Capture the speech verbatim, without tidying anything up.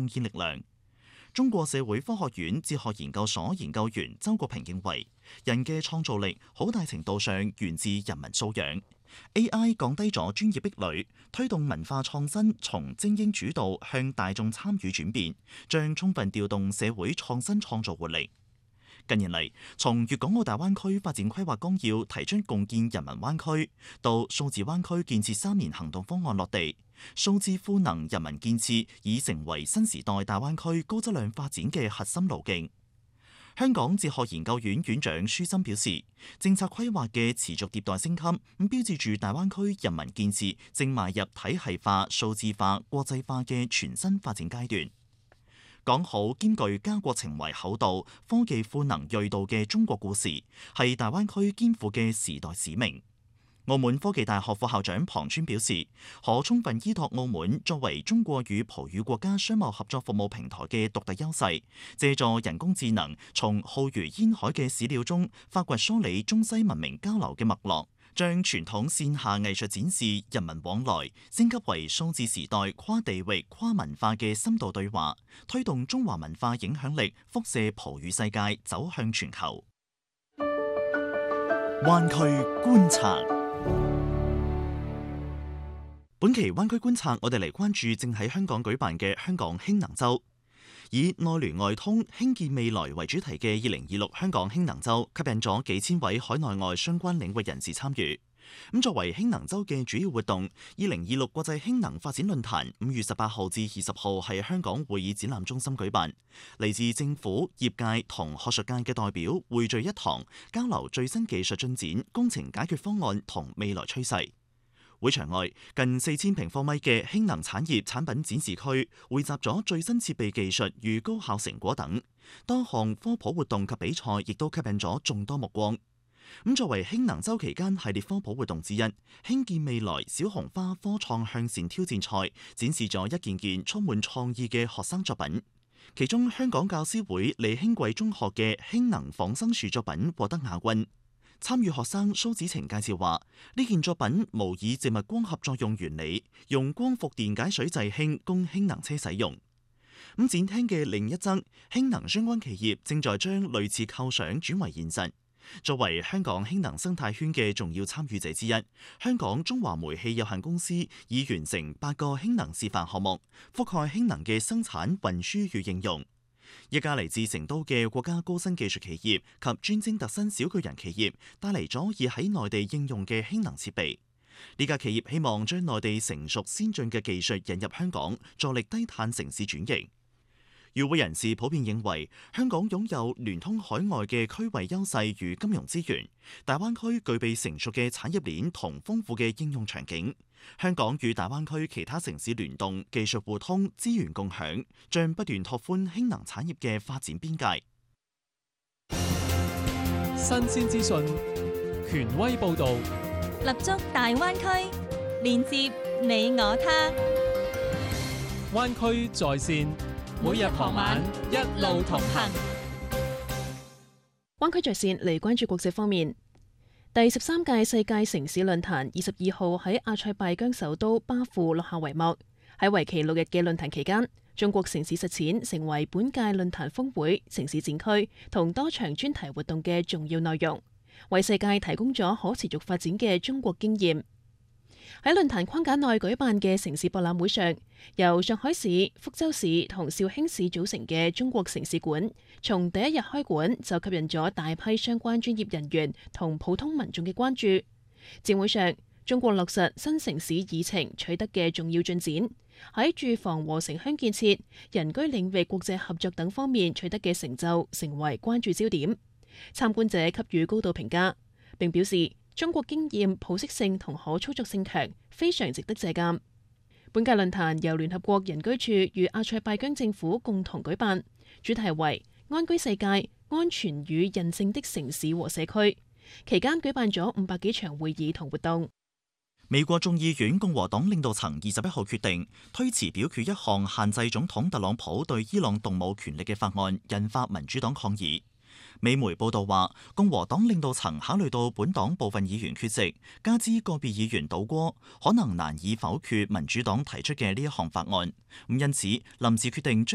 貢獻力量。中國社會科學院哲學研究所研究員周國平認為，人嘅創造力好大程度上源自人民素養。A I 降低咗專業壁壘，推動文化創新從精英主導向大眾參與轉變，將充分調動社會創新創造活力。近年嚟，從粵港澳大灣區發展規劃綱要提出共建人民灣區，到數字灣區建設三年行動方案落地，數字賦能人民建設已成為新時代大灣區高質量發展嘅核心路徑。香港哲學研究院院長舒森表示，政策規劃嘅持續迭代升級，咁標誌住大灣區人民建設正邁入體系化、數字化、國際化嘅全新發展階段。講好兼具家國情懷厚道、科技賦能銳道嘅中國故事，係大灣區肩負嘅時代使命。澳門科技大學副校長龐川表示，可充分依託澳門作為中國與葡語國家商貿合作服務平台嘅獨特優勢，借助人工智能從浩如煙海嘅史料中發掘梳理中西文明交流嘅脈絡，將傳統線下藝術展示、人民往來升級為數字時代跨地域、跨文化嘅深度對話，推動中華文化影響力輻射葡語世界，走向全球。灣區觀察。本期灣區觀察，我哋嚟關注正喺香港舉辦嘅香港氫能週，以內聯外通興建未來為主題嘅二零二六香港氫能週，吸引咗幾千位海內外相關領域人士參與。咁作為氫能週嘅主要活動，二零二六國際氫能發展論壇五月十八號至二十號喺香港會議展覽中心舉辦，嚟自政府、業界同學術界嘅代表匯聚一堂，交流最新技術進展、工程解決方案同未來趨勢。會場外近四千平方米嘅氫能產業產品展示區，匯集咗最新設備技術與高效成果等，多項科普活動及比賽亦都吸引咗眾多目光。咁作為氫能週期間系列科普活動之一，興建未來小紅花科創向善挑戰賽展示咗一件件充滿創意嘅學生作品，其中香港教師會李興貴中學嘅氫能仿生樹作品獲得亞軍。參與學生蘇子晴介紹話，呢件作品模擬植物光合作用原理，用光伏電解水製氫供氫能車使用。咁展廳嘅另一側，氫能相關企業正在將類似構想轉為現實。作為香港氫能生態圈嘅重要參與者之一，香港中華煤氣有限公司已完成八個氫能示範項目，覆蓋氫能嘅生產、運輸與應用。一家嚟自成都嘅國家高新技術企業及專精特新小巨人企業帶嚟咗已喺內地應用嘅氫能設備。呢家企業希望將內地成熟先進嘅技術引入香港，助力低碳城市轉型。與會人士普遍認為，香港擁有聯通海外嘅區域優勢與金融資源，大灣區具備成熟嘅產業鏈同豐富嘅應用場景。香港與大灣區其他城市聯動、技術互通、資源共享，將不斷拓寬氫能產業嘅發展邊界。 新鮮資訊，權威報導， 立足大灣區，連接你我他。 灣區在線，每日傍晚一路同行。 灣區在線嚟關注國際方面。第十三屆世界城市論壇二十二號喺阿塞拜疆首都巴庫落下帷幕。喺為期六日嘅論壇期間，中國城市實踐成為本屆論壇峰會、城市展區同多場專題活動嘅重要內容，為世界提供咗可持續發展嘅中國經驗。喺論壇框架內舉辦嘅城市博覽會上，由上海市、福州市同紹興市組成嘅中國城市館，從第一日開館就吸引咗大批相關專業人員同普通民眾嘅關注。展會上，中國落實新城市議程取得嘅重要進展，喺住房和城鄉建設、人居領域國際合作等方面取得嘅成就，成為關注焦點。參觀者給予高度評價，並表示中國經驗普適性同可操作性強，非常值得借鑑。本屆論壇由聯合國人居處與阿塞拜疆政府共同舉辦，主題為安居世界、安全與韌性的城市和社區。期間舉辦咗五百幾場會議同活動。 美國眾議院共和黨領導層二十一號決定推遲表決一項限制總統特朗普對伊朗動武權力嘅法案，引發民主黨抗議。美媒報道話，共和黨領導層考慮到本黨部分議員缺席，加之個別議員倒戈，可能難以否決民主黨提出嘅呢一項法案，咁因此臨時決定將